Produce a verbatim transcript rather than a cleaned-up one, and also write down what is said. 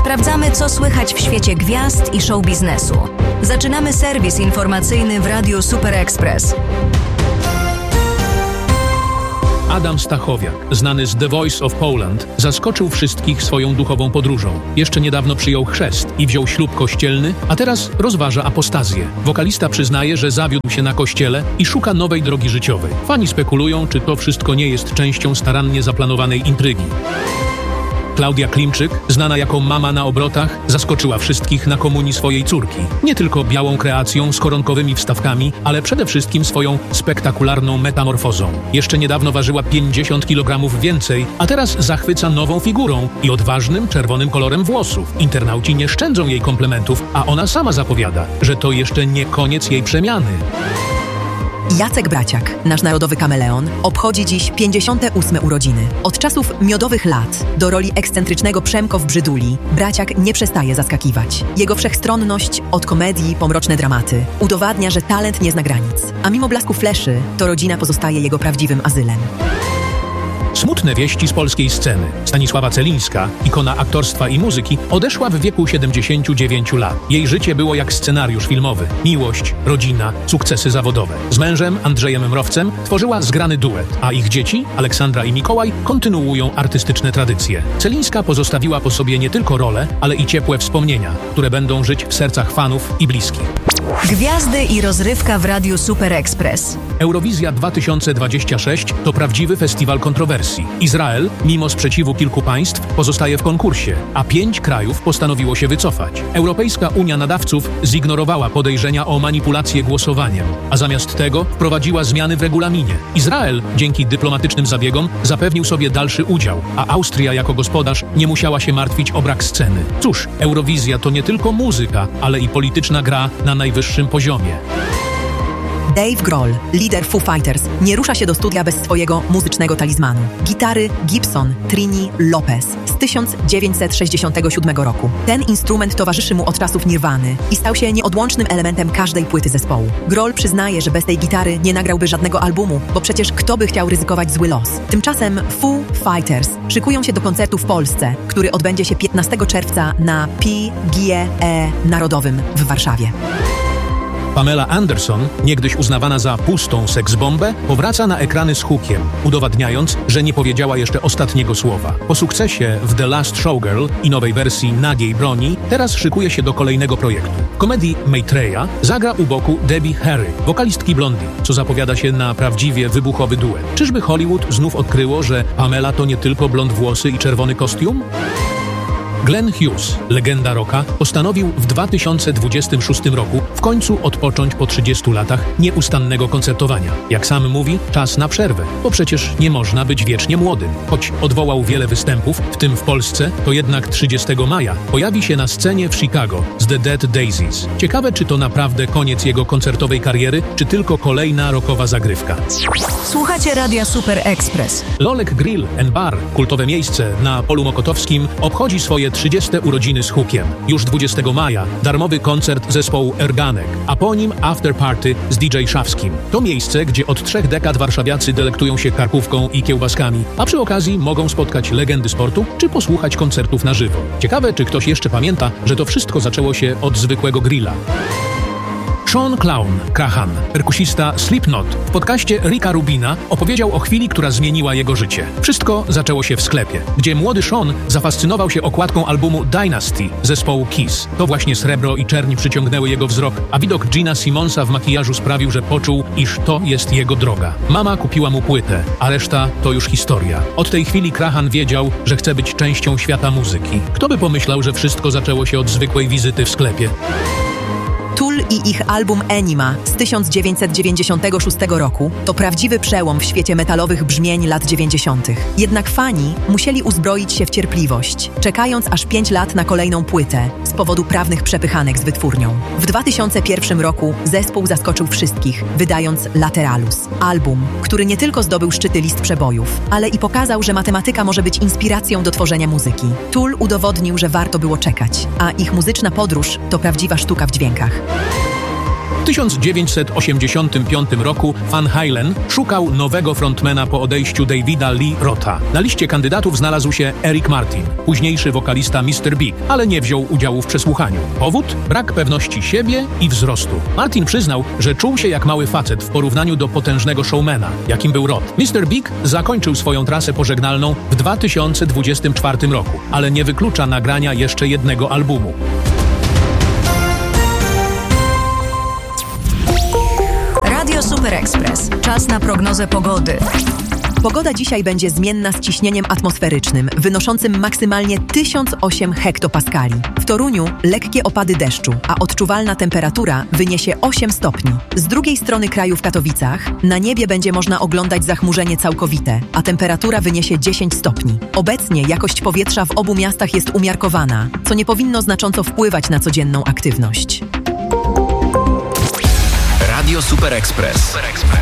Sprawdzamy, co słychać w świecie gwiazd i show biznesu. Zaczynamy serwis informacyjny w Radiu Super Express. Adam Stachowiak, znany z The Voice of Poland, zaskoczył wszystkich swoją duchową podróżą. Jeszcze niedawno przyjął chrzest i wziął ślub kościelny, a teraz rozważa apostazję. Wokalista przyznaje, że zawiódł się na kościele i szuka nowej drogi życiowej. Fani spekulują, czy to wszystko nie jest częścią starannie zaplanowanej intrygi. Klaudia Klimczyk, znana jako mama na obrotach, zaskoczyła wszystkich na komunii swojej córki. Nie tylko białą kreacją z koronkowymi wstawkami, ale przede wszystkim swoją spektakularną metamorfozą. Jeszcze niedawno ważyła pięćdziesiąt kilogramów więcej, a teraz zachwyca nową figurą i odważnym, czerwonym kolorem włosów. Internauci nie szczędzą jej komplementów, a ona sama zapowiada, że to jeszcze nie koniec jej przemiany. Jacek Braciak, nasz narodowy kameleon, obchodzi dziś pięćdziesiąte ósme urodziny. Od czasów miodowych lat do roli ekscentrycznego Przemko w Brzyduli Braciak nie przestaje zaskakiwać. Jego wszechstronność, od komedii po mroczne dramaty, udowadnia, że talent nie zna granic. A mimo blasku fleszy, to rodzina pozostaje jego prawdziwym azylem. Smutne wieści z polskiej sceny. Stanisława Celińska, ikona aktorstwa i muzyki, odeszła w wieku siedemdziesięciu dziewięciu lat. Jej życie było jak scenariusz filmowy. Miłość, rodzina, sukcesy zawodowe. Z mężem, Andrzejem Mrowcem, tworzyła zgrany duet, a ich dzieci, Aleksandra i Mikołaj, kontynuują artystyczne tradycje. Celińska pozostawiła po sobie nie tylko rolę, ale i ciepłe wspomnienia, które będą żyć w sercach fanów i bliskich. Gwiazdy i rozrywka w Radiu Super Express. Eurowizja dwa tysiące dwudziesty szósty to prawdziwy festiwal kontrowersji. Izrael, mimo sprzeciwu kilku państw, pozostaje w konkursie, a pięć krajów postanowiło się wycofać. Europejska Unia Nadawców zignorowała podejrzenia o manipulację głosowaniem, a zamiast tego wprowadziła zmiany w regulaminie. Izrael, dzięki dyplomatycznym zabiegom, zapewnił sobie dalszy udział, a Austria jako gospodarz nie musiała się martwić o brak sceny. Cóż, Eurowizja to nie tylko muzyka, ale i polityczna gra na najwyższym poziomie. Dave Grohl, lider Foo Fighters, nie rusza się do studia bez swojego muzycznego talizmanu. Gitary Gibson Trini Lopez z tysiąc dziewięćset sześćdziesiątego siódmego roku. Ten instrument towarzyszy mu od czasów Nirwany i stał się nieodłącznym elementem każdej płyty zespołu. Grohl przyznaje, że bez tej gitary nie nagrałby żadnego albumu, bo przecież kto by chciał ryzykować zły los. Tymczasem Foo Fighters szykują się do koncertu w Polsce, który odbędzie się piętnastego czerwca na P G E Narodowym w Warszawie. Pamela Anderson, niegdyś uznawana za pustą seksbombę, powraca na ekrany z hookiem, udowadniając, że nie powiedziała jeszcze ostatniego słowa. Po sukcesie w The Last Showgirl i nowej wersji Nagiej broni, teraz szykuje się do kolejnego projektu. W komedii Maitreya zagra u boku Debbie Harry, wokalistki Blondie, co zapowiada się na prawdziwie wybuchowy duet. Czyżby Hollywood znów odkryło, że Pamela to nie tylko blond włosy i czerwony kostium? Glenn Hughes, legenda rocka, postanowił w dwa tysiące dwudziestym szóstym roku w końcu odpocząć po trzydziestu latach nieustannego koncertowania. Jak sam mówi, czas na przerwę, bo przecież nie można być wiecznie młodym. Choć odwołał wiele występów, w tym w Polsce, to jednak trzydziestego maja pojawi się na scenie w Chicago z The Dead Daisies. Ciekawe, czy to naprawdę koniec jego koncertowej kariery, czy tylko kolejna rockowa zagrywka. Słuchacie Radia Super Express. Lolek Grill and Bar, kultowe miejsce na Polu Mokotowskim, obchodzi swoje trzydzieste urodziny z hookiem. Już dwudziestego maja darmowy koncert zespołu Erganek, a po nim after party z D J Szafskim. To miejsce, gdzie od trzech dekad warszawiacy delektują się karkówką i kiełbaskami, a przy okazji mogą spotkać legendy sportu czy posłuchać koncertów na żywo. Ciekawe, czy ktoś jeszcze pamięta, że to wszystko zaczęło się od zwykłego grilla. Sean Clown Crahan, perkusista Slipknot, w podcaście Ricka Rubina opowiedział o chwili, która zmieniła jego życie. Wszystko zaczęło się w sklepie, gdzie młody Sean zafascynował się okładką albumu Dynasty zespołu Kiss. To właśnie srebro i czerń przyciągnęły jego wzrok, a widok Gina Simmonsa w makijażu sprawił, że poczuł, iż to jest jego droga. Mama kupiła mu płytę, a reszta to już historia. Od tej chwili Crahan wiedział, że chce być częścią świata muzyki. Kto by pomyślał, że wszystko zaczęło się od zwykłej wizyty w sklepie? Tool i ich album Enima z tysiąc dziewięćset dziewięćdziesiątego szóstego roku to prawdziwy przełom w świecie metalowych brzmień lat dziewięćdziesiątych. Jednak fani musieli uzbroić się w cierpliwość, czekając aż pięć lat na kolejną płytę z powodu prawnych przepychanek z wytwórnią. W dwa tysiące pierwszym roku zespół zaskoczył wszystkich, wydając Lateralus, album, który nie tylko zdobył szczyty list przebojów, ale i pokazał, że matematyka może być inspiracją do tworzenia muzyki. Tool udowodnił, że warto było czekać, a ich muzyczna podróż to prawdziwa sztuka w dźwiękach. W tysiąc dziewięćset osiemdziesiątym piątym roku Van Halen szukał nowego frontmana po odejściu Davida Lee Rotha. Na liście kandydatów znalazł się Eric Martin, późniejszy wokalista mister Big, ale nie wziął udziału w przesłuchaniu. Powód? Brak pewności siebie i wzrostu. Martin przyznał, że czuł się jak mały facet w porównaniu do potężnego showmana, jakim był Roth. mister Big zakończył swoją trasę pożegnalną w dwa tysiące dwudziestym czwartym roku, ale nie wyklucza nagrania jeszcze jednego albumu. Radio Super Express. Czas na prognozę pogody. Pogoda dzisiaj będzie zmienna z ciśnieniem atmosferycznym, wynoszącym maksymalnie tysiąc osiem hektopaskali. W Toruniu lekkie opady deszczu, a odczuwalna temperatura wyniesie osiem stopni. Z drugiej strony kraju w Katowicach na niebie będzie można oglądać zachmurzenie całkowite, a temperatura wyniesie dziesięć stopni. Obecnie jakość powietrza w obu miastach jest umiarkowana, co nie powinno znacząco wpływać na codzienną aktywność. Radio Super Express.